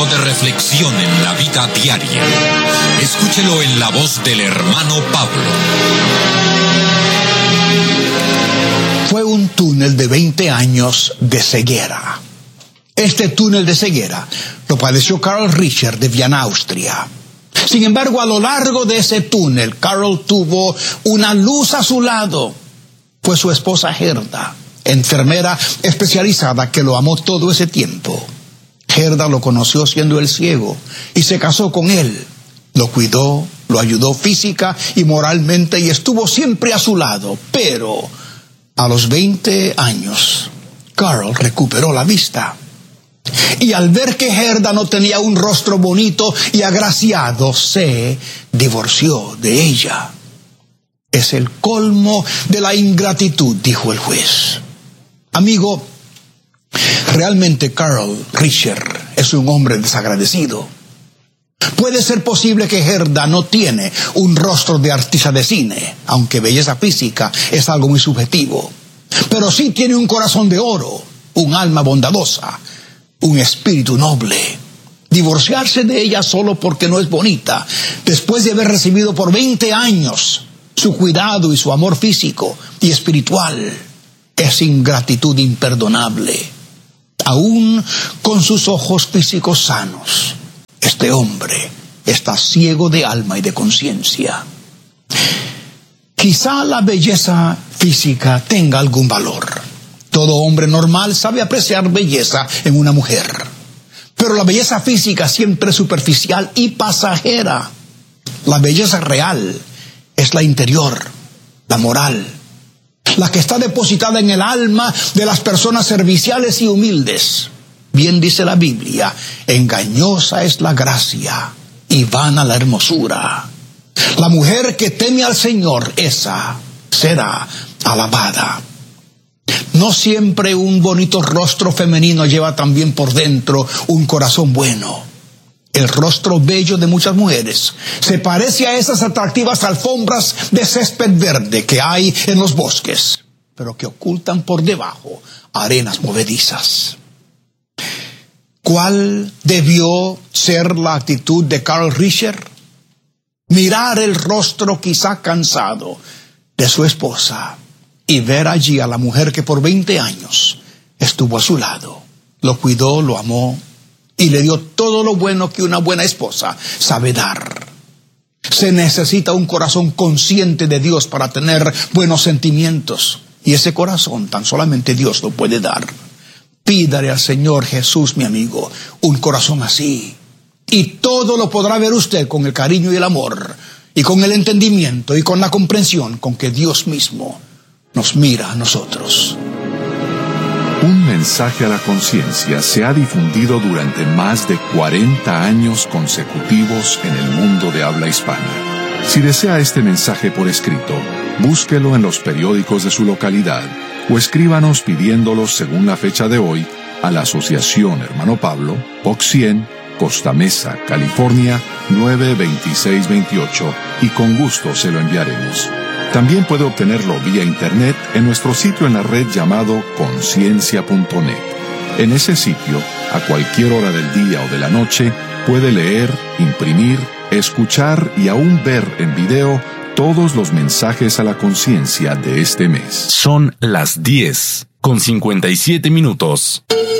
De reflexión en la vida diaria. Escúchelo en la voz del hermano Pablo. Fue un túnel de 20 años de ceguera. Este túnel de ceguera lo padeció Karl Richter de Viena, Austria. Sin embargo, a lo largo de ese túnel, Karl tuvo una luz a su lado. Fue su esposa Gerda, enfermera especializada que lo amó todo ese tiempo. Gerda lo conoció siendo él ciego y se casó con él. Lo cuidó, lo ayudó física y moralmente y estuvo siempre a su lado. Pero a los 20 años, Karl recuperó la vista. Y al ver que Gerda no tenía un rostro bonito y agraciado, se divorció de ella. Es el colmo de la ingratitud, dijo el juez. Amigo, realmente Karl Richter es un hombre desagradecido. Puede ser posible que Gerda no tiene un rostro de artista de cine, aunque belleza física es algo muy subjetivo. Pero sí tiene un corazón de oro, un alma bondadosa, un espíritu noble. Divorciarse de ella solo porque no es bonita, después de haber recibido por 20 años su cuidado y su amor físico y espiritual, es ingratitud imperdonable. Aún con sus ojos físicos sanos, este hombre está ciego de alma y de conciencia. Quizá la belleza física tenga algún valor. Todo hombre normal sabe apreciar belleza en una mujer. Pero la belleza física siempre es superficial y pasajera. La belleza real es la interior, la moral, la que está depositada en el alma de las personas serviciales y humildes. Bien dice la Biblia, engañosa es la gracia y vana la hermosura. La mujer que teme al Señor, esa será alabada. No siempre un bonito rostro femenino lleva también por dentro un corazón bueno. El rostro bello de muchas mujeres se parece a esas atractivas alfombras de césped verde que hay en los bosques, pero que ocultan por debajo arenas movedizas. ¿Cuál debió ser la actitud de Karl Richter? Mirar el rostro quizá cansado de su esposa y ver allí a la mujer que por 20 años estuvo a su lado, lo cuidó, lo amó y le dio todo lo bueno que una buena esposa sabe dar. Se necesita un corazón consciente de Dios para tener buenos sentimientos, y ese corazón tan solamente Dios lo puede dar. Pídale al Señor Jesús, mi amigo, un corazón así, y todo lo podrá ver usted con el cariño y el amor, y con el entendimiento y con la comprensión con que Dios mismo nos mira a nosotros. Un mensaje a la conciencia se ha difundido durante más de 40 años consecutivos en el mundo de habla hispana. Si desea este mensaje por escrito, búsquelo en los periódicos de su localidad o escríbanos pidiéndolo según la fecha de hoy a la Asociación Hermano Pablo, Box 100, Costa Mesa, California, 92628, y con gusto se lo enviaremos. También puede obtenerlo vía internet en nuestro sitio en la red llamado conciencia.net. En ese sitio, a cualquier hora del día o de la noche, puede leer, imprimir, escuchar y aún ver en video todos los mensajes a la conciencia de este mes. Son las 10:57.